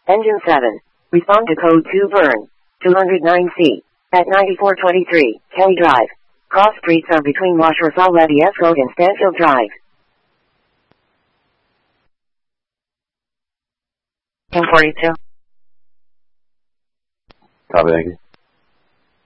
Engine 7. Respond to code 2 burn. 209C. At 9423, Kelly Drive. Cross streets are between Washersall Levy S Road and Stanfield Drive. 1042. Copy, thank you.